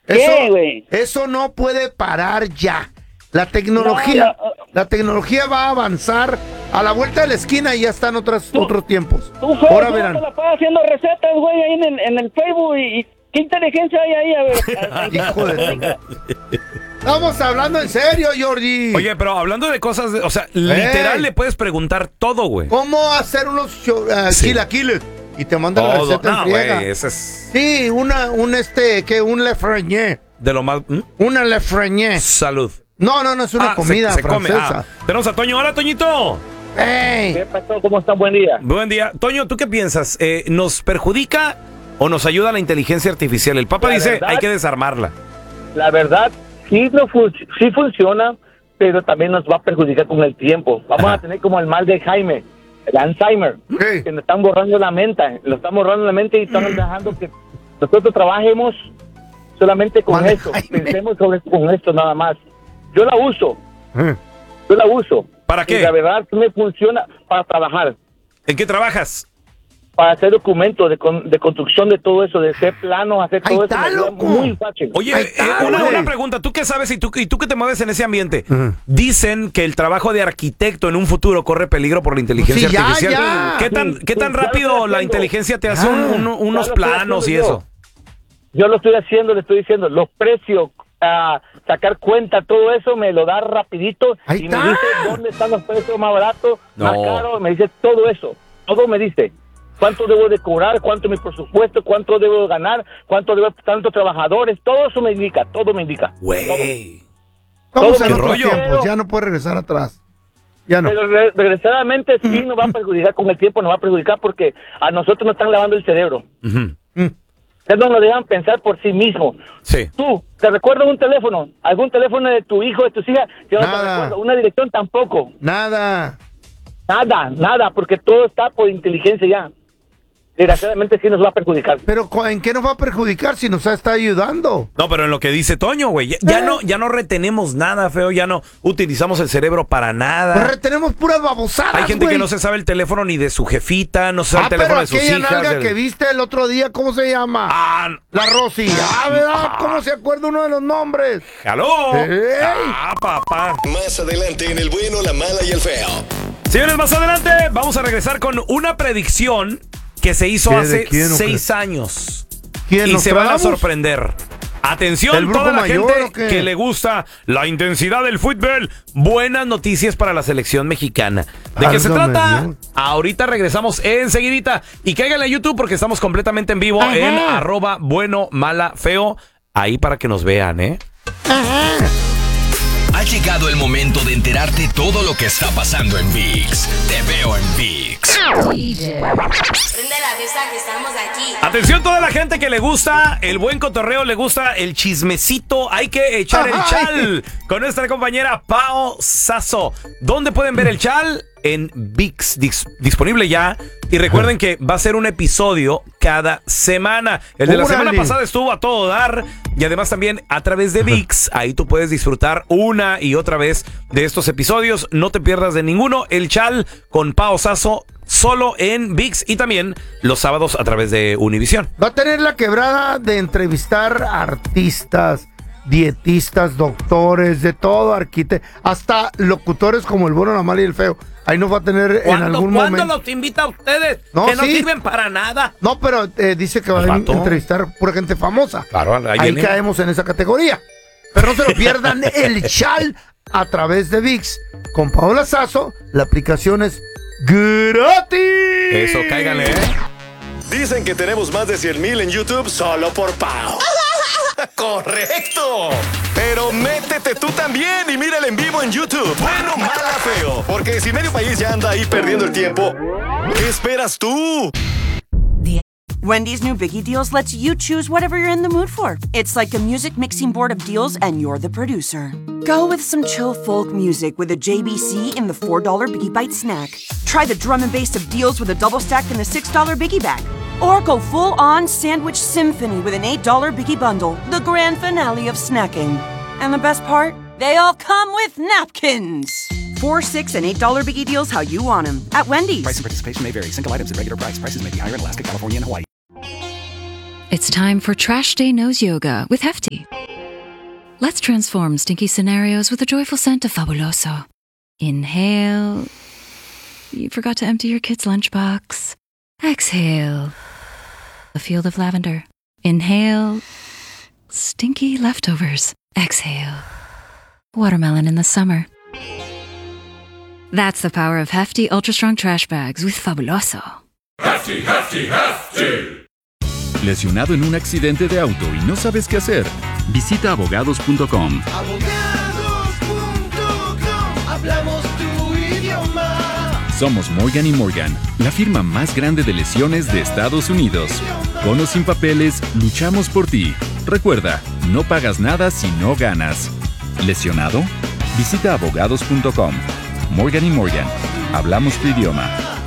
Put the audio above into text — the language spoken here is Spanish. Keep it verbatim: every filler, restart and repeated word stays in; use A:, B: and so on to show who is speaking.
A: ¿Qué, güey?
B: Eso, eso no puede parar ya. La tecnología,
A: no, no.
B: la tecnología va a avanzar a la vuelta de la esquina y ya están otras,
A: Tú-
B: otros tiempos.
A: Tú, Fer,
B: Ahora
A: tú
B: verán.
A: te la pasas haciendo recetas, güey, ahí en el, en el Facebook y, y ¿qué inteligencia hay ahí? A ver.
B: Hijo de... Estamos hablando en serio, Georgie.
C: Oye, pero hablando de cosas, de- o sea, literal le puedes preguntar todo, güey.
B: ¿Cómo hacer unos cho- uh,
C: Sí.
B: chilaquiles? Y te mandan la
C: Todo.
B: receta
C: No,
B: en friega.
C: güey, ese es
B: Sí, una, un este, ¿qué? Un lefrenier.
C: de lo más... ¿Mm?
B: Una lefrenier.
C: Salud.
B: No, no, no, es una
C: Ah,
B: comida
C: se, se come.
B: francesa.
C: Ah, tenemos a Toño. Hola, Toñito.
B: ¡Ey!
A: ¿Qué pasó? ¿Cómo están? Buen día.
C: Buen día. Toño, ¿tú qué piensas? Eh, ¿Nos perjudica o nos ayuda la inteligencia artificial? El Papa
A: La
C: dice,
A: verdad-
C: hay que desarmarla.
A: La verdad, sí, no fu- sí funciona, pero también nos va a perjudicar con el tiempo. Vamos
C: Ajá.
A: a tener como el mal de Jaime, el Alzheimer,
B: Sí.
A: que nos están borrando la mente, lo están borrando la mente y están dejando que nosotros trabajemos solamente con
B: Mal de
A: esto,
B: Jaime.
A: pensemos sobre con esto nada más. Yo la uso,
B: Eh.
A: yo la uso.
C: ¿Para
A: Y
C: qué?
A: la verdad sí me funciona para trabajar,
C: ¿En qué trabajas?
A: para hacer documentos de, con- de construcción de todo eso, de hacer planos, hacer
B: Ahí
A: todo
B: está,
A: eso. me ayuda
B: loco.
A: Muy fácil.
C: Oye,
B: Ahí
C: eh,
B: está,
C: una,
B: güey.
C: una pregunta. ¿Tú qué sabes y tú, y tú que te mueves en ese ambiente?
B: Ajá.
C: Dicen que el trabajo de arquitecto en un futuro corre peligro por la inteligencia
B: Sí, ya,
C: artificial.
B: ya.
C: ¿Qué tan,
A: Sí,
C: qué tan
A: sí, ya lo
C: rápido
A: estoy
C: la
A: haciendo.
C: inteligencia te hace un-
B: Ah.
C: un- unos
A: Ya lo estoy
C: planos y
A: haciendo
C: eso?
A: Yo lo estoy haciendo, le estoy diciendo, los precios, ah, sacar cuenta, todo eso me lo da rapidito
B: Ahí
A: y
B: está.
A: me dice dónde están los precios más baratos,
C: No.
A: más caros, me dice todo eso, todo me dice. ¿Cuánto debo de cobrar? ¿Cuánto es mi presupuesto? ¿Cuánto debo de ganar? ¿Cuánto debo tantos trabajadores? Todo eso me indica, todo me indica.
C: Güey.
B: Vamos
A: Todo
B: en
C: mi
B: otros
C: rollo.
B: tiempos, ya no puede regresar atrás. Ya no.
A: Pero re- regresadamente sí nos va a perjudicar con el tiempo, nos va a perjudicar porque a nosotros nos están lavando el cerebro.
C: Ujú.
B: Mm.
A: Ustedes no nos dejan pensar por sí mismos.
C: Sí.
A: Tú, ¿te recuerdas un teléfono? ¿Algún teléfono de tu hijo, de tus hijas? Yo no te
B: Nada.
A: recuerdo. Una dirección tampoco.
B: Nada.
A: Nada, nada, porque todo está por inteligencia ya. Desgraciadamente sí nos va a perjudicar.
B: Pero ¿cu- ¿en qué nos va a perjudicar si nos está ayudando?
C: No, pero en lo que dice Toño, güey. Ya, ya no, ya no retenemos nada, feo. Ya no utilizamos el cerebro para nada.
B: Pues retenemos puras babosadas,
C: Hay gente
B: güey.
C: que no se sabe el teléfono ni de su jefita, no se sabe
B: Ah,
C: el teléfono
B: pero
C: de sus
B: aquella
C: hijas.
B: nalga
C: del-
B: que viste el otro día, ¿cómo se llama?
C: Ah,
B: La Rosy. Ah, ¿verdad? ¿Cómo se acuerda uno de los nombres?
C: ¡aló!
B: ¡Ey!
C: ¡Ah, papá!
D: Más adelante en El Bueno, la Mala y el Feo.
C: Señores, más adelante vamos a regresar con una predicción que se hizo
B: ¿Qué, de
C: hace
B: quién o qué?
C: seis años.
B: ¿Quién,
C: Y
B: nos
C: se van a
B: tragamos?
C: sorprender. Atención,
B: ¿El Brujo
C: toda la
B: Mayor
C: gente
B: o qué?
C: que le gusta la intensidad del fútbol. Buenas noticias para la selección mexicana. ¿De qué se
B: Válgame
C: trata?
B: Dios.
C: Ahorita regresamos enseguidita. Y cáiganle a YouTube porque estamos completamente en vivo
B: Ajá.
C: en arroba bueno, mala, feo. Ahí para que nos vean, ¿eh?
D: Ha llegado el momento de enterarte todo lo que está pasando en ViX. Te veo en ViX.
E: Prende la fiesta que estamos aquí.
C: Atención toda la gente que le gusta el buen cotorreo, le gusta el chismecito, hay que echar el
B: Ajá.
C: chal con nuestra compañera Pao Sasso. ¿Dónde pueden ver el chal? En ViX, dis- disponible ya. Y recuerden que va a ser un episodio cada semana. El de la
B: ¡Órale!
C: semana pasada estuvo a todo dar. Y además también a través de ViX, ahí tú puedes disfrutar una y otra vez de estos episodios. No te pierdas de ninguno. El chal con Pao Sasso solo en ViX y también los sábados a través de Univision.
B: Va a tener la quebrada de entrevistar artistas, dietistas, doctores, de todo, arquitectos, hasta locutores como el bueno, la mala y el feo. Ahí nos va a tener en algún momento.
C: los invita a ustedes?
B: No,
C: que no
B: sí.
C: sirven para nada.
B: No, pero eh, dice que va
C: Al
B: a
C: rato.
B: entrevistar pura gente famosa.
C: Claro, ahí
B: Ahí
C: viene.
B: caemos en esa categoría. Pero no se lo pierdan el chal a través de ViX. Con Paola Sasso, la aplicación es gratis.
C: Eso, cáiganle, ¿eh?
D: Dicen que tenemos más de cien mil en YouTube solo por Pau. ¡Correcto! Pero métete tú también y míralo en vivo en YouTube. Bueno, mala, feo. Porque si medio país ya anda ahí perdiendo el tiempo, ¿qué esperas tú?
F: Wendy's new Biggie Deals lets you choose whatever you're in the mood for. It's like a music mixing board of deals, and you're the producer. Go with some chill folk music with a J B C in the four dollar Biggie Bite snack. Try the drum and bass of deals with a double stack in the six dollar Biggie Bag. Or go full-on sandwich symphony with an eight dollar Biggie Bundle, the grand finale of snacking. And the best part? They all come with napkins. Four, six, and eight dollar Biggie Deals how you want them at Wendy's.
G: Price and participation may vary. Single items at regular price. Prices may be higher in Alaska, California, and Hawaii. It's time for Trash Day Nose Yoga with Hefty. Let's transform stinky scenarios with a joyful scent of Fabuloso. Inhale. You forgot to empty your kid's lunchbox. Exhale. A field of lavender. Inhale. Stinky leftovers. Exhale. Watermelon in the summer. That's the power of Hefty Ultra Strong Trash Bags with Fabuloso.
H: Hefty, Hefty, Hefty.
I: ¿Lesionado en un accidente de auto y no sabes qué hacer? Visita abogados punto com.
H: Abogados punto com. Hablamos tu idioma.
I: Somos Morgan y Morgan, la firma más grande de lesiones de Estados Unidos. Con o sin papeles, luchamos por ti. Recuerda, no pagas nada si no ganas. ¿Lesionado? Visita abogados punto com. Morgan y Morgan. Hablamos tu idioma.